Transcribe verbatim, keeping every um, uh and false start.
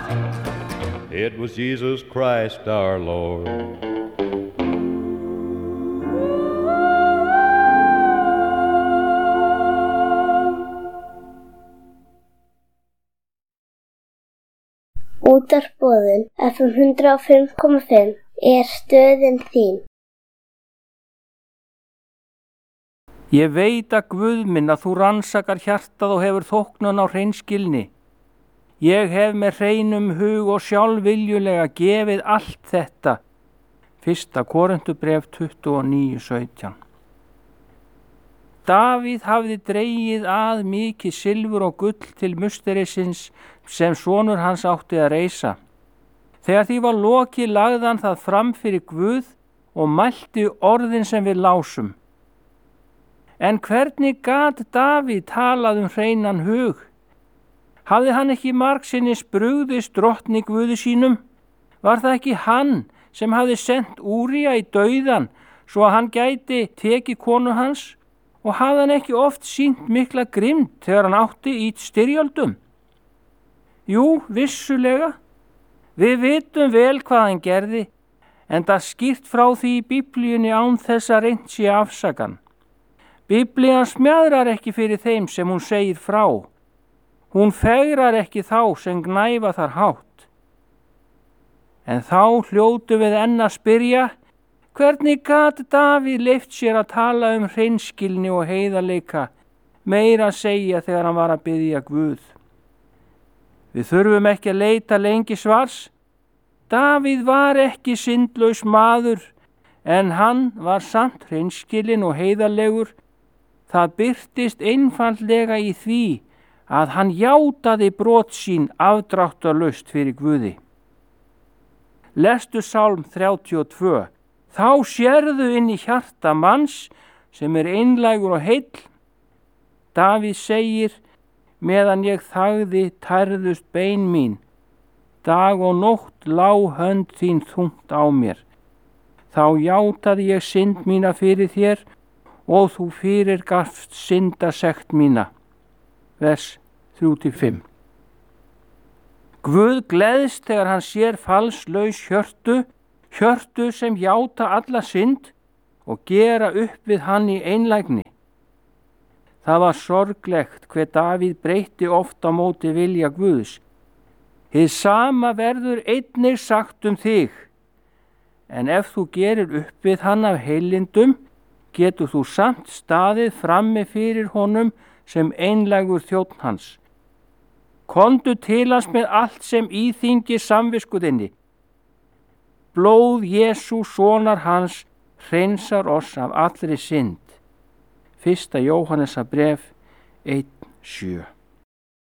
It was Jesus Christ our Lord. Útvarpsboðun F M hundrað og fimm komma fimm er stöðin þín. Ég veit að Guð minn að þú rannsakar hjartað og hefur þóknun á hreinskilni. Ég hef með hreinum hug og sjálfviljulega gefið allt þetta. Fyrsta Korinthubréf tuttugu og níu sautján. Davíð hafði dregið að mikið silfur og gull til musterisins sem sonur hans átti að reisa. Þegar því var lokið lagði hann það fram fyrir Guð og mælti orðin sem við lásum. En hvernig gat Davíð talað um hreinan hug? Hafði hann ekki margsinnis brugðist drottni Guði sínum? Var það ekki hann sem hafði sent Úría í dauðan svo að hann gæti tekið konu hans? Og hafði hann ekki oft sýnt mikla grimmd þegar hann átti í styrjöldum? Jú, vissulega. Við vitum vel hvað hann gerði, en það skýrt frá því í Biblíunni án þess að reynt sé afsakan. Biblían smjaðrar ekki fyrir þeim sem hún segir frá. Hún fegrar ekki þá sem gnæfa þar hátt. En þá hljótum við enn að spyrja, hvernig gat Davíð leyft sér að tala um hreinskilni og heiðarleika, meira að segja þegar hann var að biðja Guð? Við þurfum ekki að leita lengi svars. Davíð var ekki syndlaus maður, en hann var samt hreinskilinn og heiðarlegur. Það birtist einfaldlega í því að hann játaði brot sín afdráttarlaust fyrir Guði. Lestu Sálm þrjátíu og tvö. Þá sérðu inn í hjarta manns sem er einlægur og heill. Davíð segir, meðan ég þagði tærðust bein mín. Dag og nótt lá hönd þín þungt á mér. Þá játaði ég synd mína fyrir þér og þú fyrirgafst syndasekt mína. Vers þrjú til fimm. Guð gleðst þegar hann sér falslaus hjörtu, hjörtu sem játa alla synd og gera upp við hann í einlægni. Það var sorglegt hve Davíð breytti oft á móti vilja Guðs. Hið sama verður einnig sagt um þig, en ef þú gerir upp við hann af heilindum, getur þú samt staðið frammi fyrir honum sem einlægur þjónn hans. Komdu til hans með allt sem íþyngir samvisku þinni. Blóð Jesú sonar hans hreinsar oss af allri synd. Fyrsta Jóhannesarbréf einn sjö.